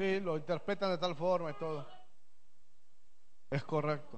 Sí, lo interpretan de tal forma y todo. Es correcto.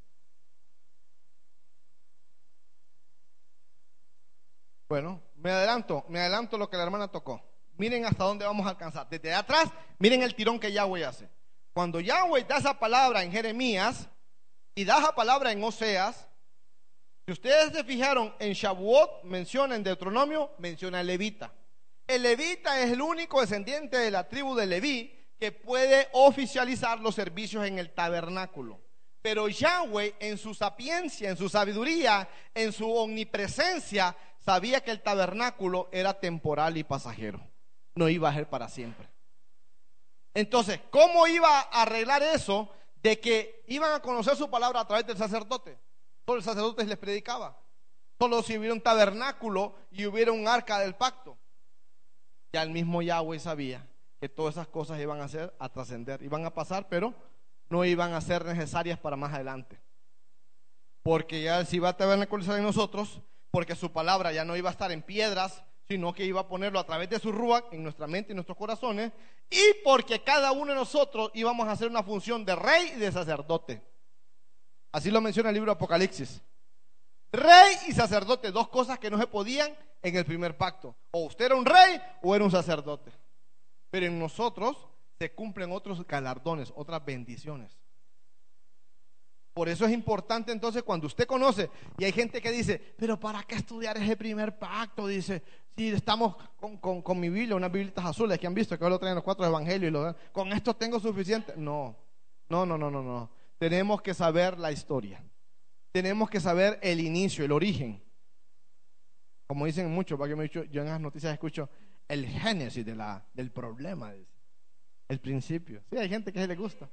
Bueno, me adelanto lo que la hermana tocó. Miren hasta dónde vamos a alcanzar. Desde atrás, miren el tirón que Yahweh hace. Cuando Yahweh da esa palabra en Jeremías y da esa palabra en Oseas, si ustedes se fijaron en Shavuot, menciona en Deuteronomio, menciona el levita. El levita es el único descendiente de la tribu de Leví que puede oficializar los servicios en el tabernáculo. Pero Yahweh, en su sapiencia, en su sabiduría, en su omnipresencia, sabía que el tabernáculo era temporal y pasajero, no iba a ser para siempre. Entonces, ¿cómo iba a arreglar eso de que iban a conocer su palabra a través del sacerdote? Solo el sacerdote les predicaba. Solo si hubiera un tabernáculo y hubiera un arca del pacto. Ya el mismo Yahweh sabía que todas esas cosas iban a trascender, iban a pasar, pero no iban a ser necesarias para más adelante. Porque ya si va a tabernaculizar en nosotros, porque su palabra ya no iba a estar en piedras, sino que iba a ponerlo a través de su ruach en nuestra mente y nuestros corazones, y porque cada uno de nosotros íbamos a hacer una función de rey y de sacerdote. Así lo menciona el libro de Apocalipsis. Rey y sacerdote, dos cosas que no se podían en el primer pacto. O usted era un rey o era un sacerdote. Pero en nosotros se cumplen otros galardones, otras bendiciones. Por eso es importante entonces cuando usted conoce, y hay gente que dice, pero ¿para qué estudiar ese primer pacto? Dice, si estamos con mi Biblia, unas biblitas azules que han visto, que ahora lo traen los 4 evangelios, con esto tengo suficiente. No. Tenemos que saber la historia. Tenemos que saber el inicio, el origen. Como dicen muchos, yo en las noticias escucho el génesis del problema, el principio. Sí, hay gente que se le gusta.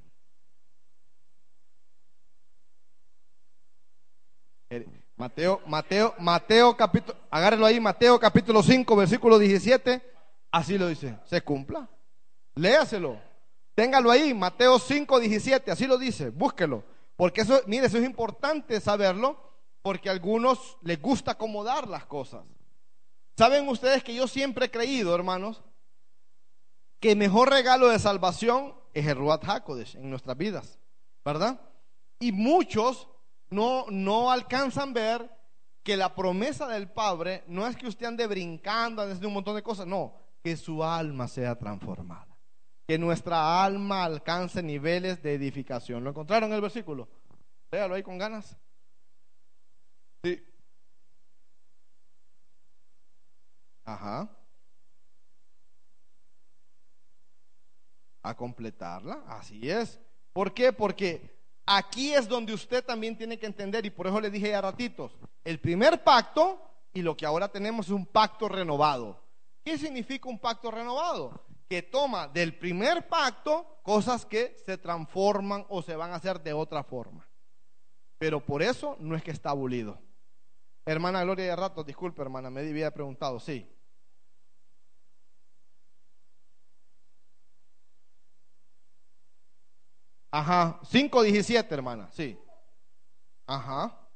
Mateo capítulo, agárrelo ahí, Mateo capítulo 5, versículo 17, así lo dice, se cumpla. Léaselo, téngalo ahí, Mateo 5, 17, así lo dice, búsquelo. Porque eso, mire, eso es importante saberlo, porque a algunos les gusta acomodar las cosas. ¿Saben ustedes que yo siempre he creído, hermanos, que el mejor regalo de salvación es el Ruach HaKodesh en nuestras vidas, ¿verdad? Y muchos no alcanzan a ver que la promesa del Padre no es que usted ande brincando, ande haciendo un montón de cosas, no, que su alma sea transformada, que nuestra alma alcance niveles de edificación. ¿Lo encontraron en el versículo? Léalo ahí con ganas. Sí. Ajá. A completarla, así es. ¿Por qué? Porque aquí es donde usted también tiene que entender, y por eso le dije ya ratitos, el primer pacto y lo que ahora tenemos es un pacto renovado. ¿Qué significa un pacto renovado? Que toma del primer pacto cosas que se transforman o se van a hacer de otra forma. Pero por eso no es que está abolido. Hermana Gloria de rato, disculpe hermana, me había preguntado, sí. Ajá, 5:17 hermana, sí. Ajá.